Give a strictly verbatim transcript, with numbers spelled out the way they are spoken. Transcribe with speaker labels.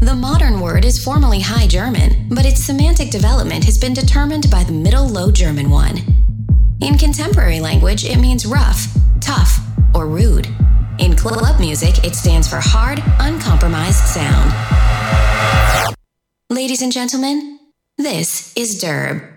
Speaker 1: The modern word is formerly High German, but its semantic development has been determined by the Middle Low German one. In contemporary language, it means rough, tough, or rude. In club music, it stands for hard, uncompromised sound. Ladies and gentlemen, this is Derb.